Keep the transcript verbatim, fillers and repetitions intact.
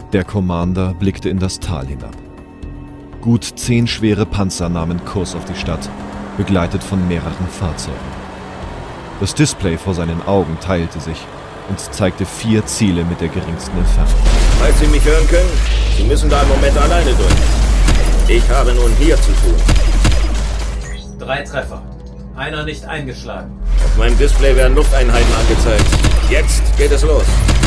Der Commander blickte in das Tal hinab. Gut zehn schwere Panzer nahmen Kurs auf die Stadt, begleitet von mehreren Fahrzeugen. Das Display vor seinen Augen teilte sich und zeigte vier Ziele mit der geringsten Entfernung. Falls Sie mich hören können, Sie müssen da im Moment alleine durch. Ich habe nun hier zu tun. Drei Treffer. Einer nicht eingeschlagen. Auf meinem Display werden Lufteinheiten angezeigt. Jetzt geht es los.